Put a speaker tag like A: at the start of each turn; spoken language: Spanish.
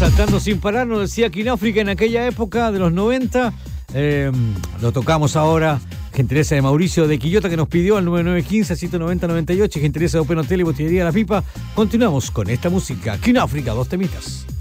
A: saltando sin parar, nos decía Kináfrica en aquella época de los 90. Lo tocamos ahora. Gentileza de Mauricio de Quillota, que nos pidió al 9915-190-98. Gentileza de Open Hotel y Botillería La Pipa. Continuamos con esta música. Kináfrica, 2 temitas.